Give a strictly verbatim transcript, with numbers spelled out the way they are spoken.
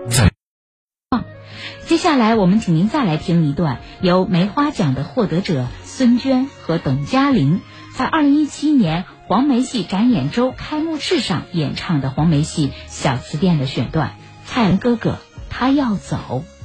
在接下来我们请您再来听一段由梅花奖的获得者孙娟和董嘉玲在二零一七年黄梅戏展演周开幕式上演唱的黄梅戏《小词典》的选段《蔡恩哥哥他要走》。